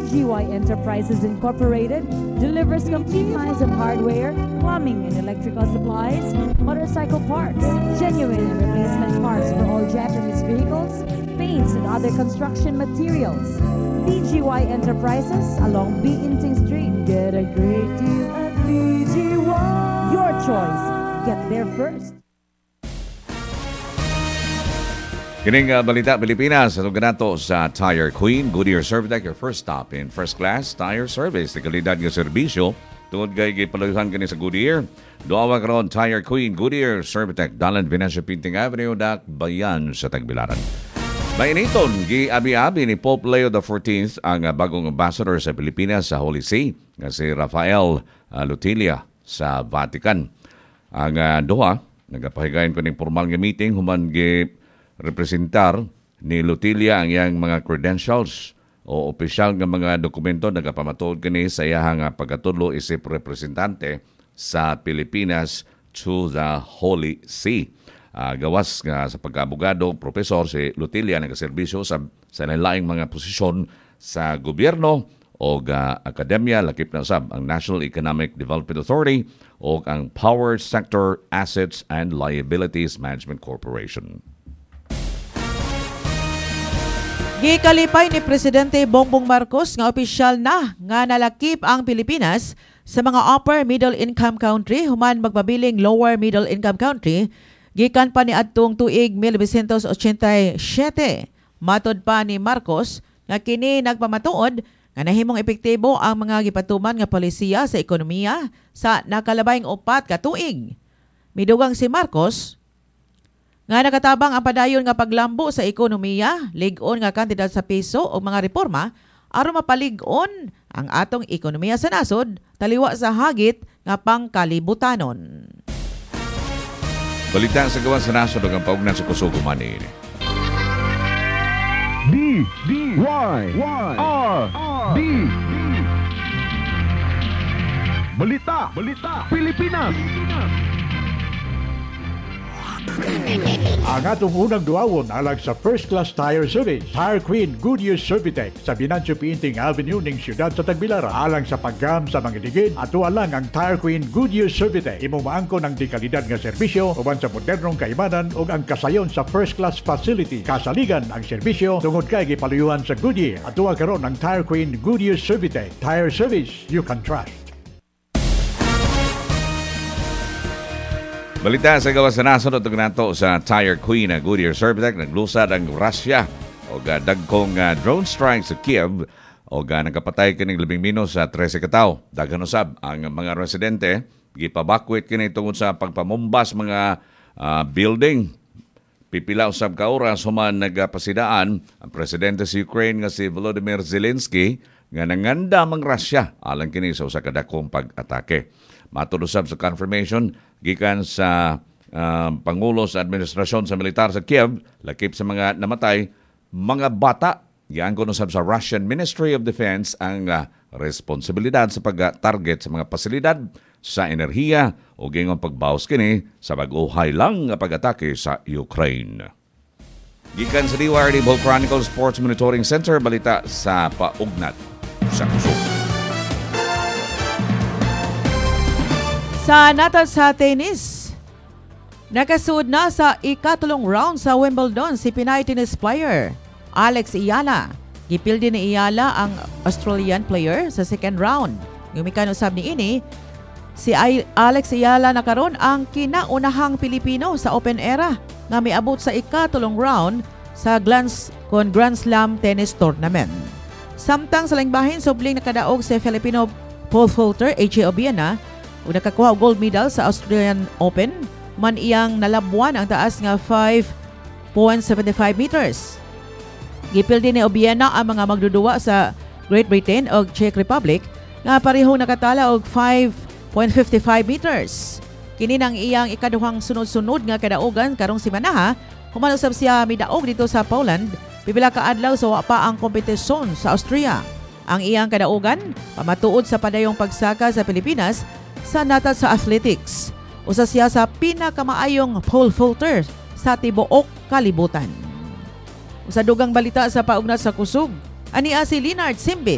BGY Enterprises Incorporated delivers complete lines of hardware, plumbing and electrical supplies, motorcycle parts, genuine and replacement parts for all Japanese vehicles, paints and other construction materials. BGY Enterprises along Biinting Street. Get a great deal at BGY. Your choice. Get there first. Kining balita Pilipinas, atong ganato sa Tire Queen, Goodyear Servitec, your first stop in first class tire service. Di kalidad nga serbisyo, tungod kay gipaluhan kani sa Goodyear. Duawa karon Tire Queen, Goodyear Servitec, Dalan Venecia Pinting Avenue, Dak Bayan sa Tagbilaran. Mainiton, gi-abi-abi ni Pope Leo XIV ang bagong ambassador sa Pilipinas sa Holy See, nga si Rafael Lutilia sa Vatican. Ang duha, nagapahigayon ko ng formal nga meeting, human representar ni Lutilia ang iyang mga credentials o opisyal nga mga dokumento nagapamatuod kini sa iyang pagkatulo isip representante sa Pilipinas to the Holy See. Gawas nga sa pagkaabogado, profesor si Lutilia nagaserbisyo sa lain-laing mga posisyon sa gobyerno o akademya, lakip na usab ang National Economic Development Authority o ang Power Sector Assets and Liabilities Management Corporation. Gikalipay ni Presidente Bongbong Marcos nga opisyal na nga nalakip ang Pilipinas sa mga upper middle income country human magpabiling lower middle income country gikan pa ni adtong tuig 1987. Matod pa ni Marcos nga kini nagpamatuod nga nahimong epektibo ang mga gipatuman nga polisiya sa ekonomiya sa nakalabayng 4 ka tuig. Midugang si Marcos nga nakatabang ang padayon nga paglambo sa ekonomiya, lig-on nga kantidad sa piso o mga reforma aron mapalig-on ang atong ekonomiya sa nasod taliwa sa hagit nga pangkalibutanon. Balita sa gawas sa nasod ang paugnan sa Kusog Humani. D-Y-R-D Balita Pilipinas. Ang atong unang duawon alang sa first class tire service, Tire Queen Goodyear Servitec sa Binancio Pinting Avenue ning siyudad sa Tagbilaran. Alang sa paggam sa mga ligid, ato alang ang Tire Queen Goodyear Servitec. Imo maangkon ang dekalidad nga serbisyo uban sa modernong kaimanan ug ang kasayon sa first class facility. Kasaligan ang serbisyo tungod kay gipaluyuhan sa Goodyear. Ato karon ang Tire Queen Goodyear Servitec. Tire service you can trust. Balita sa gawas sa nasod at nato sa Tire Queen na Goodyear Servitec, naglusad ang Russia o dagkong drone strike sa Kiev o nagkapatay kining 10 minos sa 13 katawo. Daghan usab ang mga residente gipabakwit kini tungod sa pagpamumbas mga building. Pipila usab ka oras human nagapasidaan ang presidente sa Ukraine nga si Volodymyr Zelensky nga nangandam ang Russia alang kini sa usa ka dakong pag-atake. Matud usab sa confirmation gikan sa Pangulo sa Administrasyon sa Militar sa Kiev, lakip sa mga namatay, mga bata. Giangkon usab sa Russian Ministry of Defense ang responsibilidad sa pag-target sa mga pasilidad sa enerhiya o gingon pagbawas kini sa bag-uhay lang nga pag-atake sa Ukraine. Gikan sa DYRD Ball Chronicle Sports Monitoring Center, balita sa paugnat sa Kusog. Sa natal sa tennis, nakasud na sa ikatulong round sa Wimbledon si Pinay tennis player Alex Ayala. Gipildi ni Ayala ang Australian player sa second round. Gumikan usab ni ini, si Alex Ayala na karon ang kinaunahang Pilipino sa open era nga miabot sa ikatulong round sa Grand Slam Tennis Tournament. Samtang sa langbahin, subling nakadaog si Filipino pole vaulter AJ Obiena ug nakakuha og gold medal sa Australian Open, man iyang nalabuan ang taas nga 5.75 meters. Gipildi ni Obiena ang mga magduduwa sa Great Britain ug Czech Republic nga parehong nakatala og 5.55 meters. Kini nang iyang ikaduhang sunod-sunod nga kadaugan karong semana, human usab siya midaog dito sa Poland pipila ka adlaw sa wa pa ang kompetisyon sa Austria. Ang iyang kadaugan pamatuod sa padayong pagsaka sa Pilipinas sa natal sa athletics. Usa siya sa pinakamaayong pole vaulter sa tibuok kalibutan. Sa dugang balita sa paugnat sa kusog, ania si Leonard Simbit.